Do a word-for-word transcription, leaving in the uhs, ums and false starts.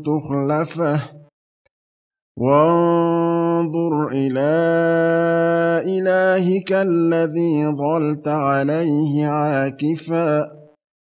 تخلفه وانظر إلى إلهك الذي ظلت عليه عاكفا